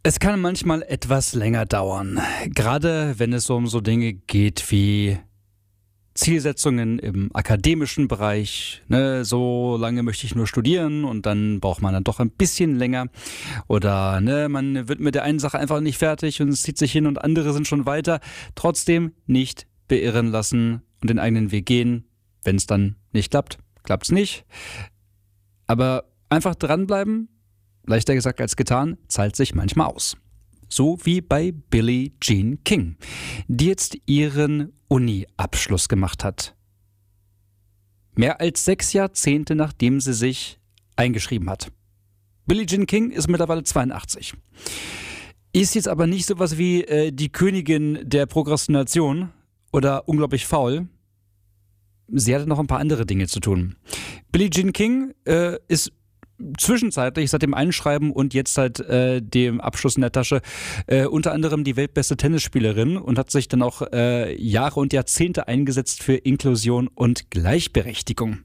Es kann manchmal etwas länger dauern, gerade wenn es um so Dinge geht wie Zielsetzungen im akademischen Bereich. Ne, so lange möchte ich nur studieren und dann braucht man dann doch ein bisschen länger. Oder man wird mit der einen Sache einfach nicht fertig und es zieht sich hin und andere sind schon weiter. Trotzdem nicht beirren lassen und den eigenen Weg gehen. Wenn es dann nicht klappt, klappt es nicht. Aber einfach dranbleiben, leichter gesagt als getan, zahlt sich manchmal aus. So wie bei Billie Jean King, die jetzt ihren Uni-Abschluss gemacht hat. Mehr als 6 Jahrzehnte, nachdem sie sich eingeschrieben hat. Billie Jean King ist mittlerweile 82. Ist jetzt aber nicht sowas wie die Königin der Prokrastination oder unglaublich faul. Sie hatte noch ein paar andere Dinge zu tun. Billie Jean King ist zwischenzeitlich seit dem Einschreiben und jetzt seit dem Abschluss in der Tasche unter anderem die weltbeste Tennisspielerin und hat sich dann auch Jahre und Jahrzehnte eingesetzt für Inklusion und Gleichberechtigung.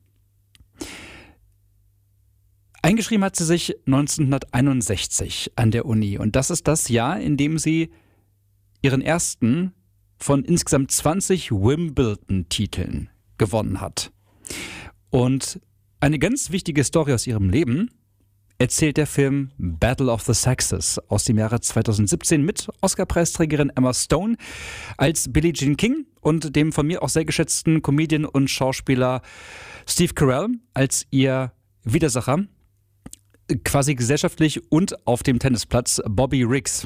Eingeschrieben hat sie sich 1961 an der Uni und das ist das Jahr, in dem sie ihren ersten von insgesamt 20 Wimbledon-Titeln gewonnen hat. Und eine ganz wichtige Story aus ihrem Leben erzählt der Film Battle of the Sexes aus dem Jahre 2017 mit Oscar-Preisträgerin Emma Stone als Billie Jean King und dem von mir auch sehr geschätzten Comedian und Schauspieler Steve Carell als ihr Widersacher, quasi gesellschaftlich und auf dem Tennisplatz Bobby Riggs.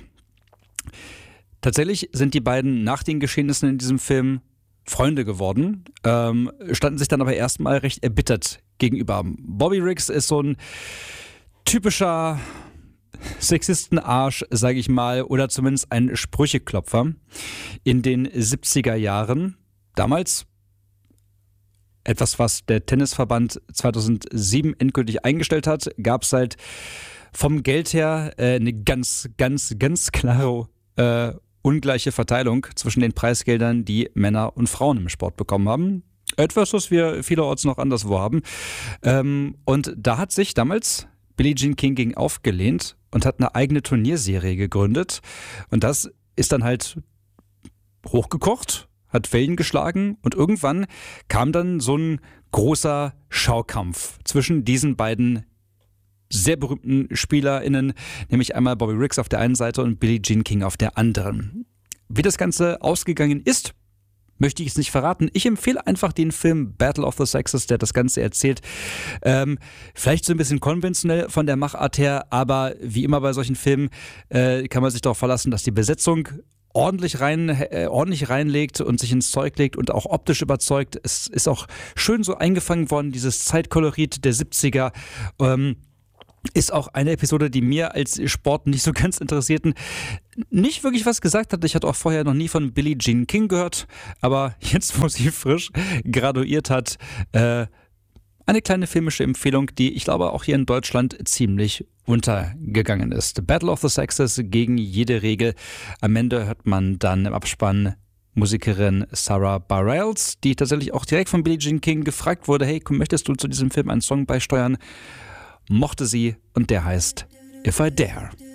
Tatsächlich sind die beiden nach den Geschehnissen in diesem Film Freunde geworden, standen sich dann aber erstmal recht erbittert gegenüber. Bobby Riggs ist so ein typischer Sexistenarsch, sage ich mal, oder zumindest ein Sprücheklopfer in den 70er Jahren. Damals etwas, was der Tennisverband 2007 endgültig eingestellt hat, gab es halt vom Geld her eine ganz klare ungleiche Verteilung zwischen den Preisgeldern, die Männer und Frauen im Sport bekommen haben. Etwas, was wir vielerorts noch anderswo haben. Und da hat sich damals Billie Jean King gegen aufgelehnt und hat eine eigene Turnierserie gegründet. Und das ist dann halt hochgekocht, hat Wellen geschlagen und irgendwann kam dann so ein großer Schaukampf zwischen diesen beiden sehr berühmten SpielerInnen, nämlich einmal Bobby Riggs auf der einen Seite und Billie Jean King auf der anderen. Wie das Ganze ausgegangen ist, möchte ich es nicht verraten. Ich empfehle einfach den Film Battle of the Sexes, der das Ganze erzählt. Vielleicht so ein bisschen konventionell von der Machart her, aber wie immer bei solchen Filmen kann man sich darauf verlassen, dass die Besetzung ordentlich reinlegt und sich ins Zeug legt und auch optisch überzeugt. Es ist auch schön so eingefangen worden, dieses Zeitkolorit der 70er. Ist auch eine Episode, die mir als Sport nicht so ganz Interessierten nicht wirklich was gesagt hat. Ich hatte auch vorher noch nie von Billie Jean King gehört, aber jetzt, wo sie frisch graduiert hat, eine kleine filmische Empfehlung, die ich glaube auch hier in Deutschland ziemlich untergegangen ist. Battle of the Sexes gegen jede Regel. Am Ende hört man dann im Abspann Musikerin Sarah Bareilles, die tatsächlich auch direkt von Billie Jean King gefragt wurde, hey, möchtest du zu diesem Film einen Song beisteuern? Mochte sie und der heißt If I Dare.